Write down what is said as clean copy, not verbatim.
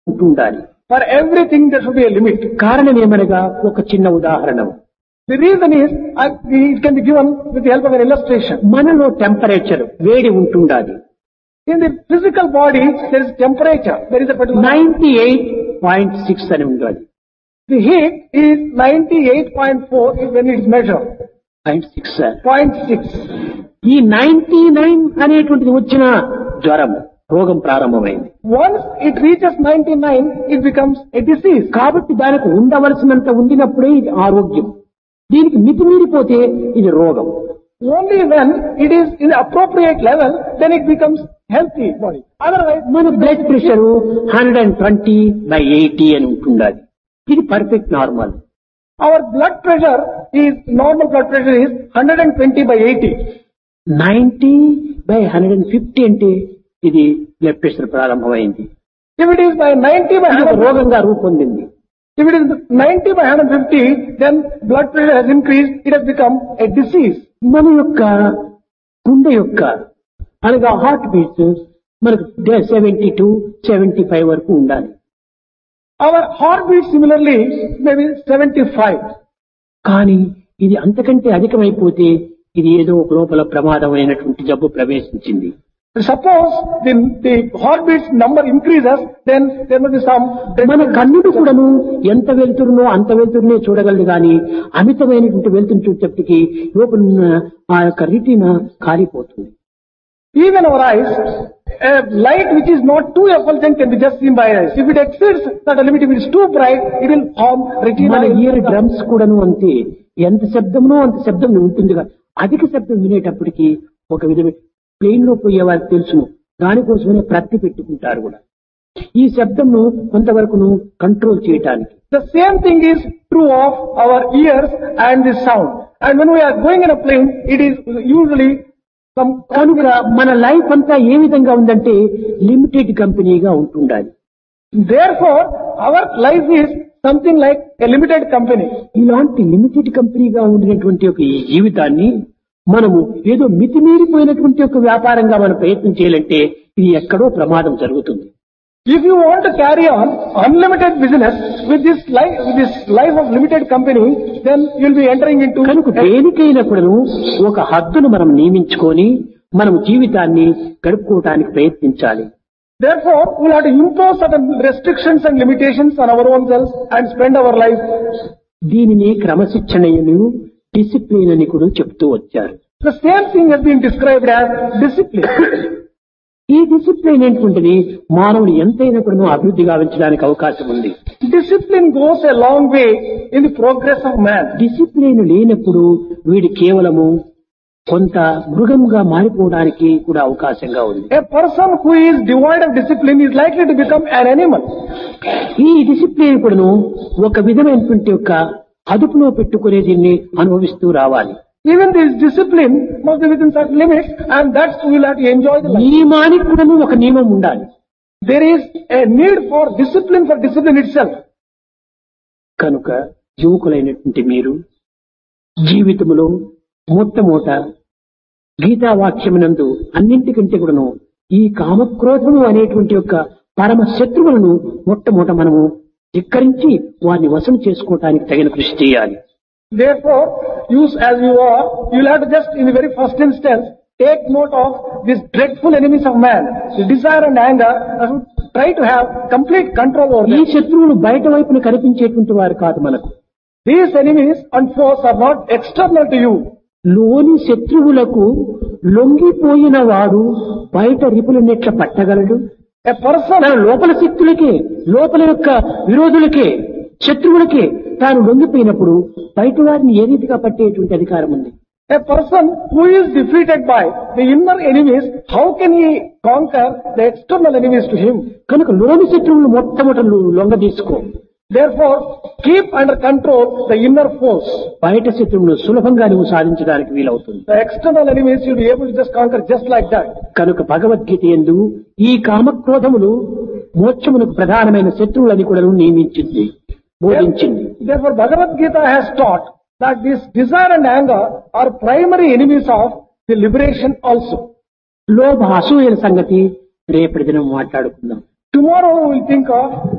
ఉండాలి. For everything there should be a limit. కారణం ఏమనగా ఒక చిన్న ఉదాహరణ. The reason is, it can be given with the help of an illustration. మనలో టెంపరేచర్ వేడి ఉంటుండాలి. In the physical body, there is temperature. There is a particular 98.6 అని ఉండాలి. The heat is 98.4 when it is measured. 0.6. 0.6. ఈ 99 అనేటువంటిది వచ్చిన జ్వరము రోగం ప్రారంభమైంది. Once it reaches 99, it becomes a disease. కాబట్టి దానికి ఉండవలసినంత ఉండినప్పుడే ఇది ఆరోగ్యం. దీనికి మితిమీరిపోతే ఇది రోగం. Only when it is in the appropriate level, then it becomes healthy body. Otherwise, మన బ్లడ్ ప్రెషర్ 120/80 అని ఉంటుండాలి. ఇది perfect normal. our blood pressure is, normal blood pressure is 120/80. 90/150 అంటే ఇది బ్లడ్ ప్రెషర్ ప్రారంభమైంది. If it is by 90 by ఇది ఒక 100, రోగంగా రూపొందింది. if it is 90 by 150, then blood pressure has increased. It has become a disease. మన యొక్క గుండె యొక్క అనగా హార్ట్ బీట్స్ మనకు 72-75 వరకు ఉండాలి. Our heartbeat similarly maybe 75. కానీ ఇది అంతకంటే అధికమైపోతే ఇది ఏదో ఒక లోపల ప్రమాదమైనటువంటి జబ్బు ప్రవేశించింది. Suppose the heartbeat's number increases, then there must be some. మన కన్నుడు కూడాను ఎంత వెళ్తురునో అంత వెళ్తురునే చూడగలదు కానీ అమితమైనటువంటి వెళ్తురు చూసేటప్పటికి లోపల ఆ యొక్క రెటీనా కాలిపోతుంది. Even our eyes, a light which is not too effulgent can be just seen by eyes. If it exceeds that limit, if it is too bright, it will harm retina. మన year drums కూడాను అంతే, ఎంత శబ్దమునో అంత శబ్దం ఉంటుంది. అధిక శబ్దం వినేటప్పటికి ఒక విధమైన ప్లేన్ లో పోయే వారికి తెలుసును, దానికోసమే ప్రతి పెట్టుకుంటారు కూడా ఈ శబ్దంను కొంతవరకును కంట్రోల్ చేయటానికి. The same thing is true of our ears and the sound. And when we are going in a plane, it is usually some. కనుక మన లైఫ్ అంతా ఏ విధంగా ఉందంటే లిమిటెడ్ కంపెనీగా ఉంటుండాలి. Therefore, our life is something like a limited company. ఇలాంటి limited కంపెనీగా ఉండినటువంటి ఒక ఈ జీవితాన్ని మనము ఏదో మితిమీరిపోయినటువంటి ఒక వ్యాపారంగా మనం ప్రయత్నం చేయాలంటే ఇది ఎక్కడో ప్రమాదం జరుగుతుంది. If you want to carry on unlimited business with this life of limited company, then you will be entering into. కనుక దేనికైనప్పుడు ఒక హద్దును మనం నియమించుకొని మనం జీవితాన్ని గడుపుకోవటానికి ప్రయత్నించాలి. Therefore, we will have to impose certain restrictions and limitations on our own selves and spend our life. దీనిని క్రమశిక్షణను discipline అని కూడా చెప్తూ వచ్చారు. The same thing has been described as discipline. ఈ డిసిప్లిన్ ఏంటంటే మానవుడు ఎంతైనా కూడా అభివృద్ధి గావించడానికి అవకాశం ఉంది. Discipline goes a long way in the progress of man. Discipline లేనప్పుడు వీడు కేవలము కొంత మృగంగా మారిపోవడానికి కూడా అవకాశంగా ఉంది. A person who is devoid of discipline is likely to become an animal. ఈ డిసిప్లిన్ కూడాను ఒక విధమైనటువంటి ఒక అదుపులో పెట్టుకునే దీన్ని అనుభవిస్తూ రావాలి. Even this discipline must be within certain limits, and that's we will have to enjoy the life. నియమానికి కూడాను ఒక నియమం ఉండాలి. There is a need for discipline itself. కనుక యువకులైనటువంటి మీరు జీవితంలో మొట్టమొదట గీతావాక్యమునందు అన్నింటికంటే కూడాను ఈ కామక్రోధము అనేటువంటి యొక్క పరమ శత్రువులను మొట్టమొదట మనము ధిక్కరించి వారిని వశం చేసుకోవటానికి తగిన కృషి చేయాలి. Therefore, as you are, you will have to just in the very first instance take note of these dreadful enemies of man, the desire and anger, and try to have complete control over ఈ them. శత్రువులు బయట వైపున కనిపించేటువంటి వారు కాదు మనకు. These enemies and foes are not external to you. లోని శత్రువులకు లొంగిపోయిన వాడు బయట రిపులనెట్ల పట్టగలడు. A person, లోపల శక్తులకే, లోపల యొక్క విరోధులకే, శత్రువులకే తాను లొంగిపోయినప్పుడు బయట వారిని ఏ రీతిగా పట్టేటువంటి అధికారం ఉంది. a person who is defeated by the inner enemies, how can he conquer the external enemies to him? కనుక లోని శత్రువులు మొట్టమొదట లొంగ తీసుకో. Therefore, keep under control the inner force. బయట శత్రువును సులభంగా నువ్వు సాధించడానికి వీలవుతుంది. The external enemies you'll be able to just conquer just like that. కనుక భగవద్గీత యందు ఈ కామక్రోధములు మోక్షమునకు ప్రధానమైన శత్రువులని కూడా నియమించింది, బోధించింది. Therefore, Bhagavad Gita has taught that this desire and anger are primary enemies of the liberation also. లోభ అసూయల సంగతి రేపటి దినం మాట్లాడుకుందాం. Tomorrow we will think of